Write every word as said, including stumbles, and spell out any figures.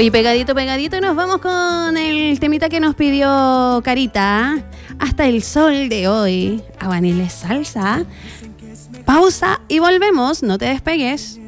Oye, pegadito, pegadito, y nos vamos con el temita que nos pidió Carita. Hasta el sol de hoy. Abaniles Salsa. Pausa y volvemos, no te despegues.